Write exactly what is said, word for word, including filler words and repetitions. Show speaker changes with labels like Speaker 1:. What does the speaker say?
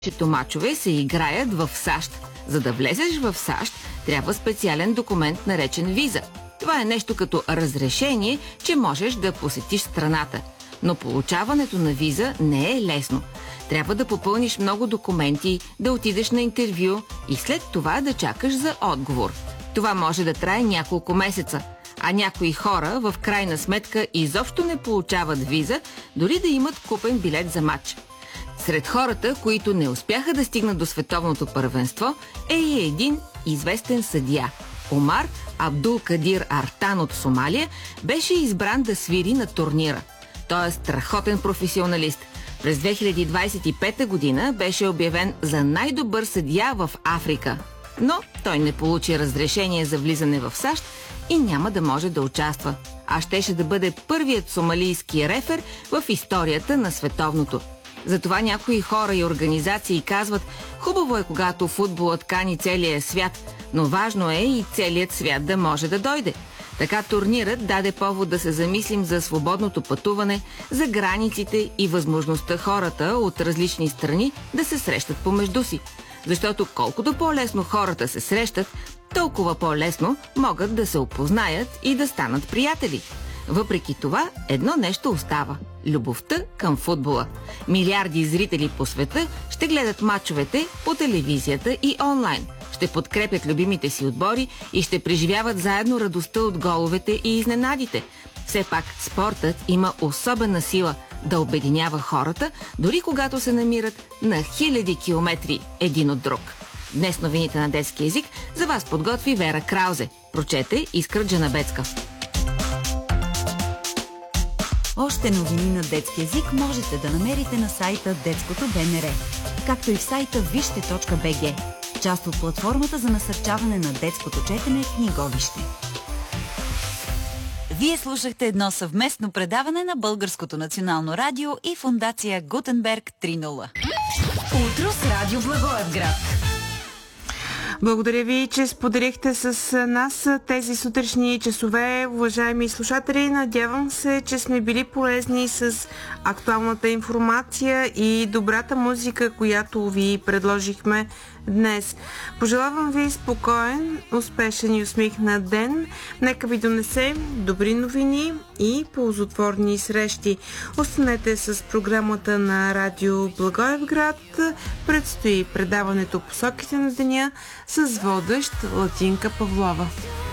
Speaker 1: Повечето мачове се играят в САЩ. За да влезеш в САЩ, трябва специален документ, наречен виза. Това е нещо като разрешение, че можеш да посетиш страната. Но получаването на виза не е лесно. Трябва да попълниш много документи, да отидеш на интервю и след това да чакаш за отговор. Това може да трае няколко месеца, а някои хора в крайна сметка изобщо не получават виза, дори да имат купен билет за матч. Сред хората, които не успяха да стигнат до световното първенство, е и един известен съдия. Омар Абдул Кадир Артан от Сомалия беше избран да свири на турнира. Той е страхотен професионалист. През две хиляди двадесет и пета година беше обявен за най-добър съдия в Африка. Но той не получи разрешение за влизане в САЩ и няма да може да участва. А щеше да бъде първият сомалийски рефер в историята на световното. Затова някои хора и организации казват: хубаво е, когато футболът кани целия свят, но важно е и целият свят да може да дойде. Така турнирът даде повод да се замислим за свободното пътуване, за границите и възможността хората от различни страни да се срещат помежду си. Защото колкото по-лесно хората се срещат, толкова по-лесно могат да се опознаят и да станат приятели. Въпреки това, едно нещо остава – любовта към футбола. Милиарди зрители по света ще гледат мачовете по телевизията и онлайн, ще подкрепят любимите си отбори и ще преживяват заедно радостта от головете и изненадите. Все пак спортът има особена сила да обединява хората, дори когато се намират на хиляди километри един от друг. Днес новините на детски език за вас подготви Вера Краузе. Прочете Искра Джанабецка.
Speaker 2: Още новини на детски език можете да намерите на сайта Детското БНР, както и в сайта вижте точка би джи, част от платформата за насърчаване на детското четене Книговище. Вие слушахте едно съвместно предаване на Българското национално радио и фондация Гутенберг три нула. Утро с Радио Благоевград.
Speaker 3: Благодаря ви, че споделихте с нас тези сутрешни часове, уважаеми слушатели. Надявам се, че сме били полезни с актуалната информация и добрата музика, която ви предложихме днес. Пожелавам ви спокоен, успешен и усмихнат ден. Нека ви донесе добри новини и ползотворни срещи. Останете с програмата на Радио Благоевград. Предстои предаването Посоките на деня с водещ Латинка Павлова.